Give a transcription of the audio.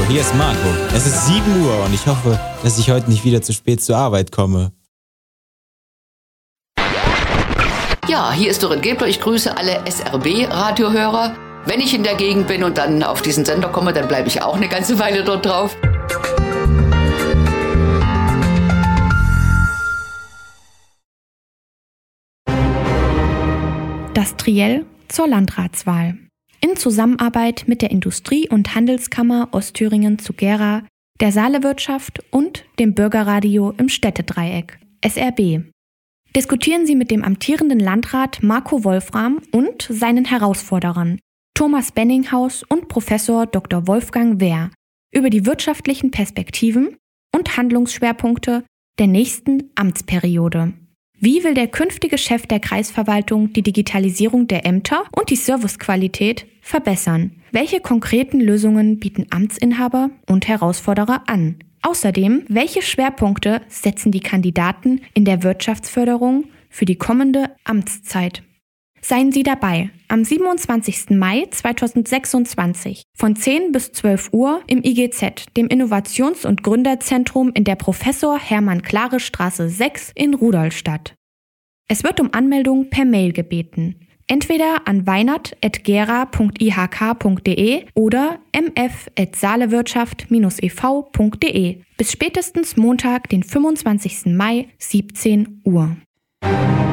hier ist Marco. Es ist 7 Uhr und ich hoffe, dass ich heute nicht wieder zu spät zur Arbeit komme. Ja, hier ist Dorin Gebler. Ich grüße alle SRB-Radiohörer. Wenn ich in der Gegend bin und dann auf diesen Sender komme, dann bleibe ich auch eine ganze Weile dort drauf. Das Triell zur Landratswahl. In Zusammenarbeit mit der Industrie- und Handelskammer Ostthüringen zu Gera, der Saalewirtschaft und dem Bürgerradio im Städtedreieck, SRB. Diskutieren Sie mit dem amtierenden Landrat Marco Wolfram und seinen Herausforderern Thomas Benninghaus und Professor Dr. Wolfgang Wehr über die wirtschaftlichen Perspektiven und Handlungsschwerpunkte der nächsten Amtsperiode. Wie will der künftige Chef der Kreisverwaltung die Digitalisierung der Ämter und die Servicequalität verbessern? Welche konkreten Lösungen bieten Amtsinhaber und Herausforderer an? Außerdem, welche Schwerpunkte setzen die Kandidaten in der Wirtschaftsförderung für die kommende Amtszeit? Seien Sie dabei am 27. Mai 2026 von 10 bis 12 Uhr im IGZ, dem Innovations- und Gründerzentrum in der Professor-Hermann-Klare-Straße 6 in Rudolstadt. Es wird um Anmeldung per Mail gebeten. Entweder an weinert@gera.ihk.de oder mf@saalewirtschaft-ev.de. Bis spätestens Montag, den 25. Mai, 17 Uhr.